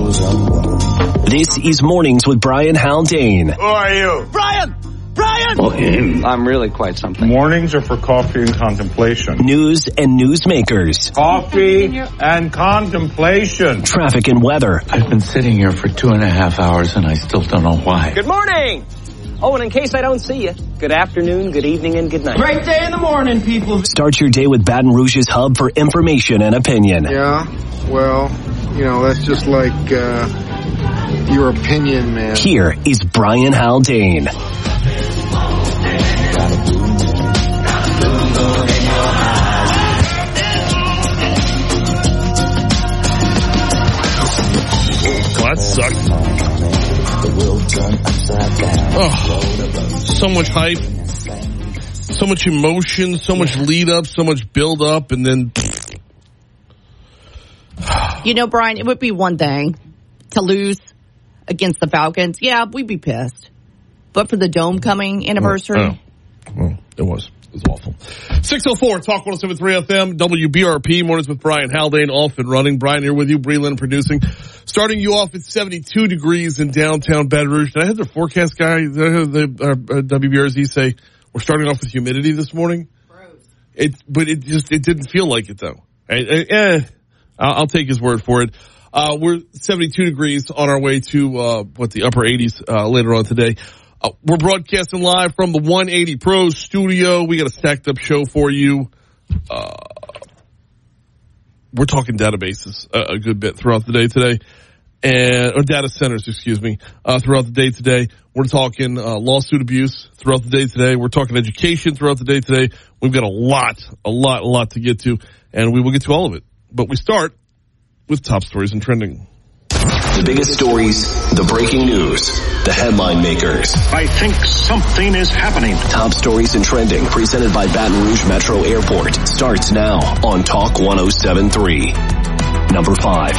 This is Mornings with Brian Haldane. Who are you? Brian! Oh, him. I'm really quite something. Mornings are for coffee and contemplation. News and newsmakers. Coffee and contemplation. Traffic and weather. I've been sitting here for 2.5 hours and I still don't know why. Good morning! Oh, and in case I don't see you, good afternoon, good evening, and good night. Great day in the morning, people. Start your day with Baton Rouge's hub for information and opinion. Yeah, well, that's just like your opinion, man. Here is Brian Haldane. That sucked. Oh, so much hype, so much emotion, so much lead up, so much build up, and then. Brian, it would be one thing to lose against the Falcons. Yeah, we'd be pissed. But for the Dome coming anniversary. Well, it was awful. 604 Talk 107.3 FM, WBRP, Mornings with Brian Haldane, off and running. Brian here with you, Breland producing. Starting you off at 72 degrees in downtown Baton Rouge. Did I have the forecast guy, the WBRZ, say we're starting off with humidity this morning? Gross. But it didn't feel like it though. I'll take his word for it. We're 72 degrees on our way to the upper 80s later on today. We're broadcasting live from the 180 Pros studio. We got a stacked up show for you. We're talking databases a good bit throughout the day today, or data centers, throughout the day today. We're talking lawsuit abuse throughout the day today. We're talking education throughout the day today. We've got a lot to get to, and we will get to all of it. But we start with top stories and trending. The biggest stories, the breaking news, the headline makers. I think something is happening. Top stories and trending, presented by Baton Rouge Metro Airport, starts now on Talk 107.3. Number 5.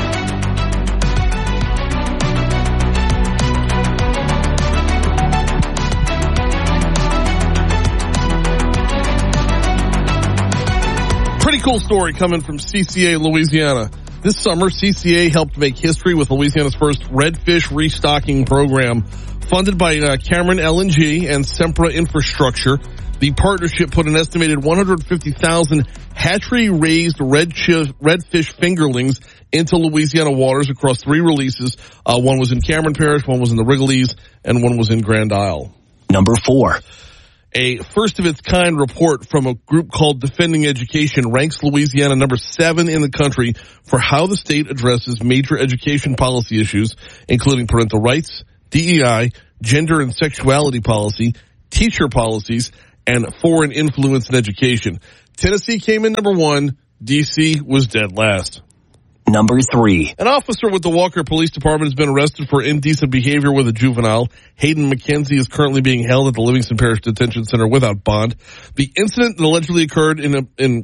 Pretty cool story coming from CCA, Louisiana. This summer, CCA helped make history with Louisiana's first redfish restocking program. Funded by Cameron LNG and Sempra Infrastructure, the partnership put an estimated 150,000 hatchery-raised redfish fingerlings into Louisiana waters across 3 releases. One was in Cameron Parish, one was in the Wrigley's, and one was in Grand Isle. Number 4. A first-of-its-kind report from a group called Defending Education ranks Louisiana number 7 in the country for how the state addresses major education policy issues, including parental rights, DEI, gender and sexuality policy, teacher policies, and foreign influence in education. Tennessee came in number 1. D.C. was dead last. Number 3. An officer with the Walker Police Department has been arrested for indecent behavior with a juvenile. Hayden McKenzie is currently being held at the Livingston Parish Detention Center without bond. The incident allegedly occurred in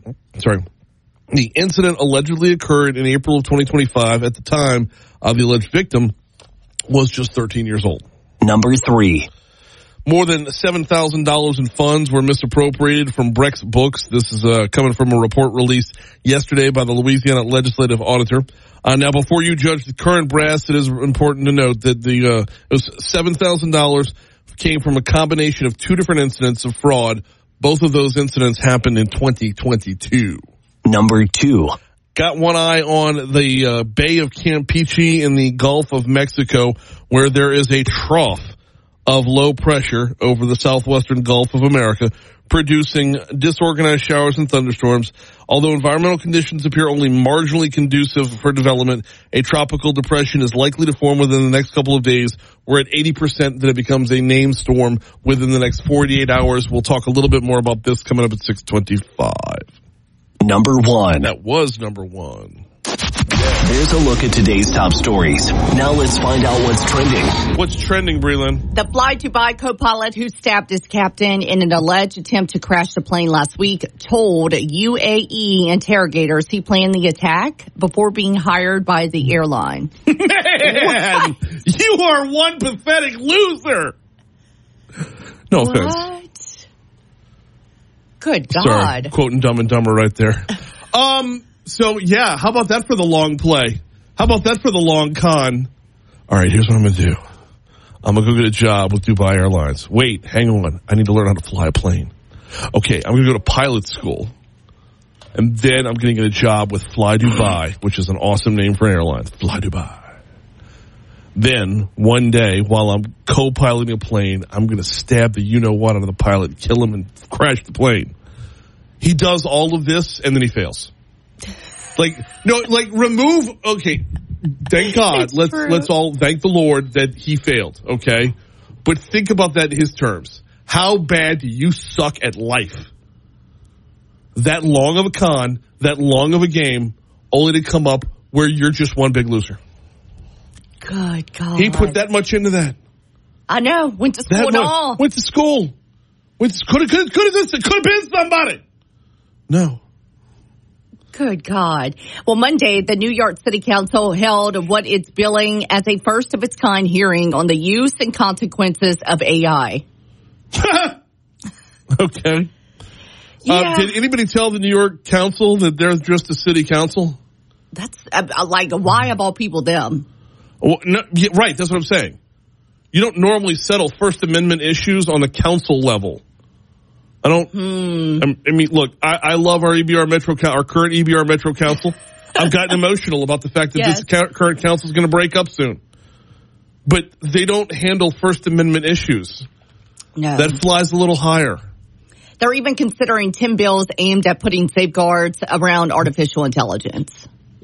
April of 2025. At the time, the alleged victim was just 13 years old. Number 3. More than $7,000 in funds were misappropriated from Breck's books. This is coming from a report released yesterday by the Louisiana Legislative Auditor. Now, before you judge the current brass, it is important to note that it was $7,000 came from a combination of 2 different incidents of fraud. Both of those incidents happened in 2022. Number 2. Got one eye on the Bay of Campeche in the Gulf of Mexico, where there is a trough of low pressure over the southwestern Gulf of America, producing disorganized showers and thunderstorms. Although environmental conditions appear only marginally conducive for development, a tropical depression is likely to form within the next couple of days. We're at 80% that it becomes a named storm within the next 48 hours. We'll talk a little bit more about this coming up at 6:25. Number 1. That was number 1. There's a look at today's top stories. Now let's find out what's trending. What's trending, Breland? The Fly Dubai co-pilot who stabbed his captain in an alleged attempt to crash the plane last week told UAE interrogators he planned the attack before being hired by the airline. Man, you are one pathetic loser. No offense. What? Good God. Sorry, quoting Dumb and Dumber right there. So, yeah, how about that for the long play? How about that for the long con? All right, here's what I'm going to do. I'm going to go get a job with Dubai Airlines. Wait, hang on. I need to learn how to fly a plane. Okay, I'm going to go to pilot school. And then I'm going to get a job with Fly Dubai, which is an awesome name for an airline. Fly Dubai. Then, one day, while I'm co-piloting a plane, I'm going to stab the you-know-what out of the pilot, kill him, and crash the plane. He does all of this, and then he fails. Remove, okay, thank God. Let's all thank the Lord that he failed, okay? But think about that in his terms. How bad do you suck at life? That long of a con, that long of a game, only to come up where you're just one big loser. Good God. He put that much into that. I know. Went to school and all. Went to school. Could have been somebody. No. Good God. Well, Monday, the New York City Council held what it's billing as a first-of-its-kind hearing on the use and consequences of AI. Okay. Yeah. Did anybody tell the New York Council that they're just a city council? That's why of all people them? Well, no, yeah, right, that's what I'm saying. You don't normally settle First Amendment issues on the council level. I don't. I mean, look, I love our our current EBR Metro Council. I've gotten emotional about the fact that this current council is going to break up soon. But they don't handle First Amendment issues. No. That flies a little higher. They're even considering 10 bills aimed at putting safeguards around artificial intelligence.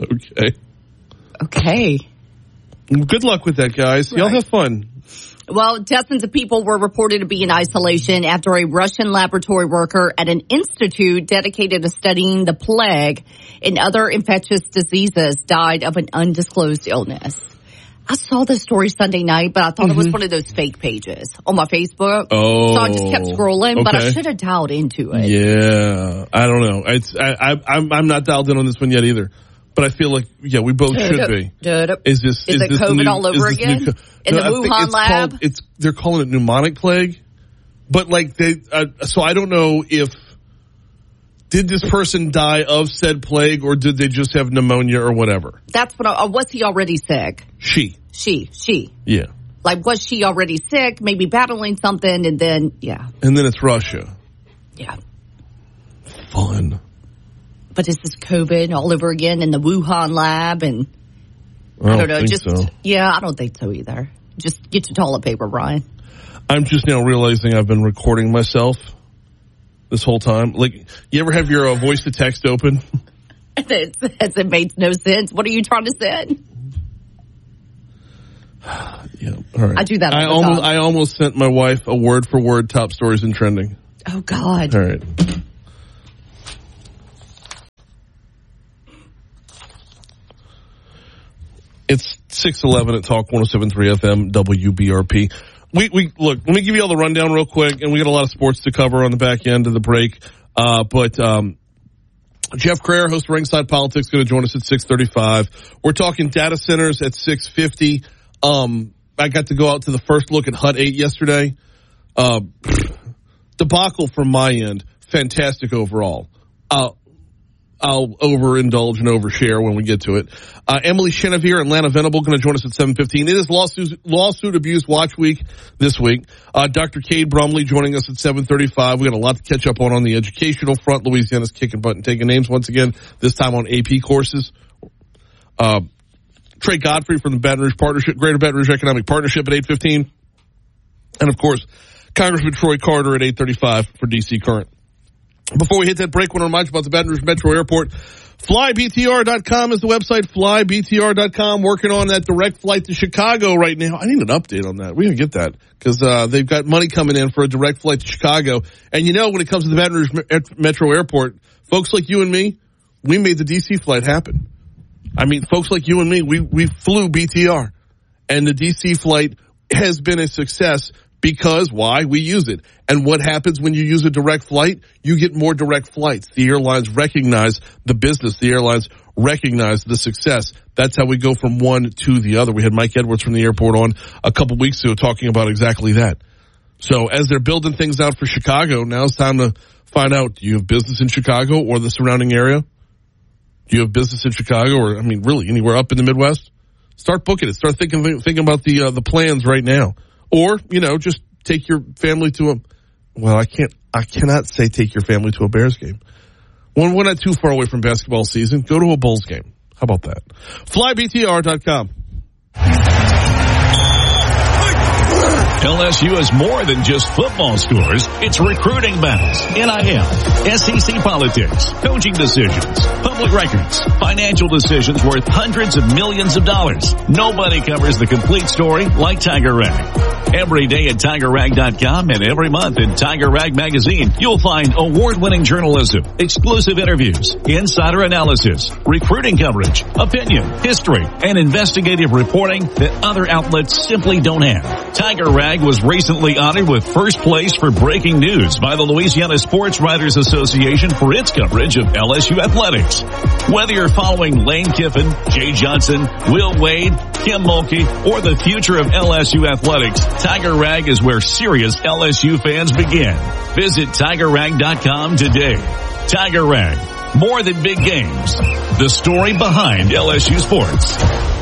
Okay. Good luck with that, guys. Right. Y'all have fun. Well, dozens of people were reported to be in isolation after a Russian laboratory worker at an institute dedicated to studying the plague and other infectious diseases died of an undisclosed illness. I saw this story Sunday night, but I thought it was one of those fake pages on my Facebook. Oh, so I just kept scrolling, but I should have dialed into it. Yeah, I don't know. I'm not dialed in on this one yet either. But I feel like, we both should be. Is it COVID all over again? In the Wuhan lab? They're calling it pneumonic plague. But so I don't know did this person die of said plague or did they just have pneumonia or whatever? That's what was he already sick? She. Yeah. Was she already sick, maybe battling something, and then, And then it's Russia. Yeah. Fun. But is this COVID all over again in the Wuhan lab? And I don't know. So. Yeah, I don't think so either. Just get your toilet paper, Brian. I'm just now realizing I've been recording myself this whole time. You ever have your voice to text open? It makes no sense. What are you trying to say? Yeah, all right. I do that all the time. I almost sent my wife a word-for-word top stories and trending. Oh, God. All right. It's 6:11 at Talk 107.3 FM WBRP. We look. Let me give you all the rundown real quick, and we got a lot of sports to cover on the back end of the break. But Jeff Crayer, host of Ringside Politics, going to join us at 6:35. We're talking data centers at 6:50. I got to go out to the first look at Hut 8 yesterday. Debacle from my end. Fantastic overall. I'll overindulge and overshare when we get to it. Emily Chenevere and Lana Venable going to join us at 7:15. It is lawsuit abuse watch week this week. Dr. Cade Brumley joining us at 7:35. We got a lot to catch up on the educational front. Louisiana's kicking butt and taking names once again, this time on AP courses. Trey Godfrey from the Baton Rouge Partnership, Greater Baton Rouge Economic Partnership at 8:15. And of course, Congressman Troy Carter at 8:35 for DC Current. Before we hit that break, I want to remind you about the Baton Rouge Metro Airport. FlyBTR.com is the website. FlyBTR.com, working on that direct flight to Chicago right now. I need an update on that. We didn't get that because they've got money coming in for a direct flight to Chicago. And when it comes to the Baton Rouge Metro Airport, folks like you and me, we made the DC flight happen. I mean, folks like you and me, we flew BTR. And the DC flight has been a success. Because why? We use it. And what happens when you use a direct flight? You get more direct flights. The airlines recognize the business. The airlines recognize the success. That's how we go from one to the other. We had Mike Edwards from the airport on a couple weeks ago talking about exactly that. So as they're building things out for Chicago, now it's time to find out, do you have business in Chicago or the surrounding area? Do you have business in Chicago or, really anywhere up in the Midwest? Start booking it. Start thinking about the plans right now. Or, just take your family to I cannot say take your family to a Bears game. When we're not too far away from basketball season, go to a Bulls game. How about that? FlyBTR.com. LSU is more than just football scores. It's recruiting battles, NIL, SEC politics, coaching decisions, public records, financial decisions worth hundreds of millions of dollars. Nobody covers the complete story like Tiger Rag. Every day at TigerRag.com and every month in Tiger Rag Magazine, you'll find award-winning journalism, exclusive interviews, insider analysis, recruiting coverage, opinion, history, and investigative reporting that other outlets simply don't have. Tiger Rag was recently honored with first place for breaking news by the Louisiana Sports Writers Association for its coverage of LSU athletics. Whether you're following Lane Kiffin, Jay Johnson, Will Wade, Kim Mulkey, or the future of LSU athletics, Tiger Rag is where serious LSU fans begin. Visit TigerRag.com today. Tiger Rag, more than big games. The story behind LSU sports.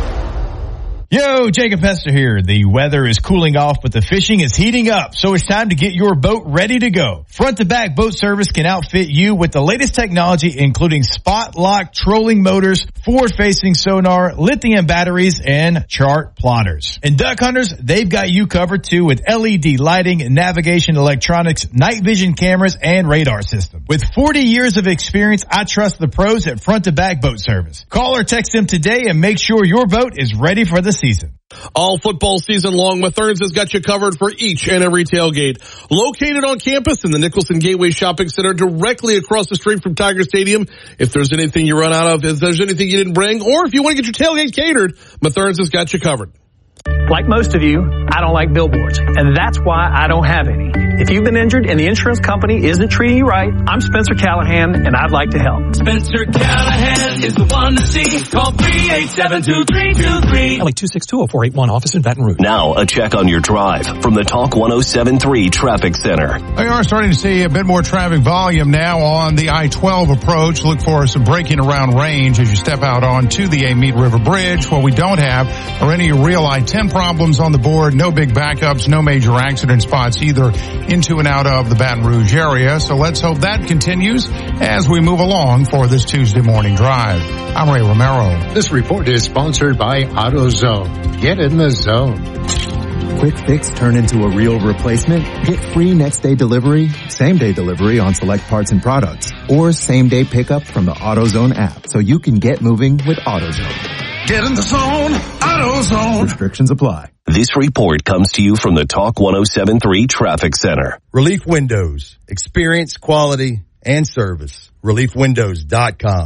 Yo, Jacob Hester here. The weather is cooling off, but the fishing is heating up, so it's time to get your boat ready to go. Front to Back Boat Service can outfit you with the latest technology, including spot lock trolling motors, forward-facing sonar, lithium batteries, and chart plotters. And duck hunters, they've got you covered too with LED lighting, navigation electronics, night vision cameras, and radar system. With 40 years of experience, I trust the pros at Front to Back Boat Service. Call or text them today and make sure your boat is ready for the season. All football season long, Mathern's has got you covered for each and every tailgate. Located on campus in the Nicholson Gateway Shopping Center, directly across the street from Tiger Stadium. If there's anything you run out of, if there's anything you didn't bring, or if you want to get your tailgate catered, Mathern's has got you covered. Like most of you, I don't like billboards, and that's why I don't have any. If you've been injured and the insurance company isn't treating you right, I'm Spencer Callahan, and I'd like to help. Spencer Callahan is the one to see. Call 387-2323. Like 262-0481, office in Baton Rouge. Now, a check on your drive from the Talk 107.3 Traffic Center. We are starting to see a bit more traffic volume now on the I-12 approach. Look for some braking around range as you step out onto the Amite River Bridge. What we don't have are any real I-10 problems on the board. No big backups, no major accident spots either into and out of the Baton Rouge area. So let's hope that continues as we move along for this Tuesday morning drive. I'm Ray Romero. This report is sponsored by AutoZone. Get in the zone. Quick fix turn into a real replacement? Get free next day delivery, same day delivery on select parts and products, or same day pickup from the AutoZone app so you can get moving with AutoZone. Get in the zone, AutoZone. Restrictions apply. This report comes to you from the Talk 107.3 Traffic Center. Relief Windows. Experience, quality, and service. ReliefWindows.com.